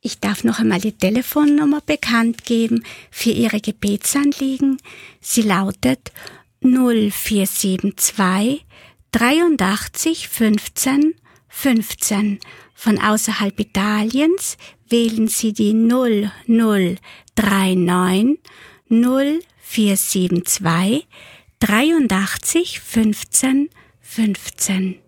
Ich darf noch einmal die Telefonnummer bekannt geben für Ihre Gebetsanliegen. Sie lautet 0472 83 15 15. Von außerhalb Italiens wählen Sie die 0039 0472 83 15 15.